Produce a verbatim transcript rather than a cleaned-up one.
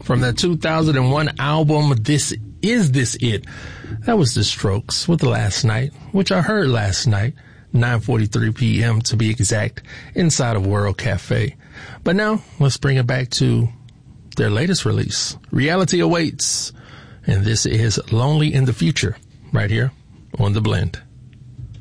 from their two thousand one album, This Is This It? That was The Strokes with Last Night, which I heard last night, nine forty-three p.m. to be exact, inside of World Cafe. But now, let's bring it back to their latest release, Reality Awaits. And this is Lonely in the Future, right here on The Blend.